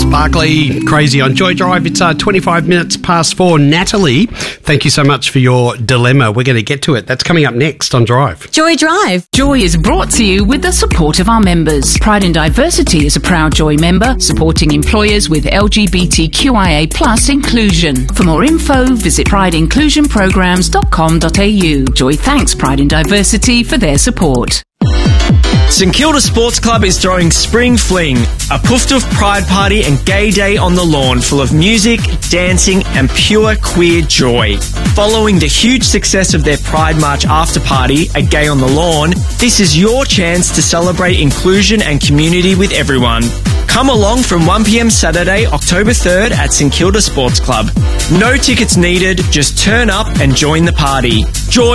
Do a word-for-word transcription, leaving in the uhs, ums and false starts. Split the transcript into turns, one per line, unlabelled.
Barclay, Crazy on Joy Drive. It's uh, twenty-five minutes past four. Natalie, thank you so much for your dilemma. We're going to get to it. That's coming up next on Drive.
Joy Drive.
Joy is brought to you with the support of our members. Pride and Diversity is a proud Joy member, supporting employers with L G B T Q I A plus inclusion. For more info, visit pride inclusion programs dot com dot a u. Joy thanks Pride and Diversity for their support.
St Kilda Sports Club is throwing Spring Fling, a Pooftoof pride party and gay day on the lawn full of music, dancing and pure queer joy. Following the huge success of their Pride March after party at Gay on the Lawn, this is your chance to celebrate inclusion and community with everyone. Come along from one p m Saturday, October third at St Kilda Sports Club. No tickets needed, just turn up and join the party. Joy